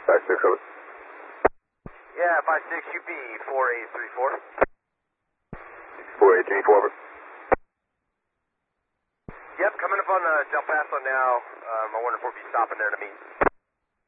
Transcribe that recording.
56 over. Yeah, 56 UP 4834. 4834 over. Yep, coming up on Del Paso now. I wonder if we'll be stopping there to meet.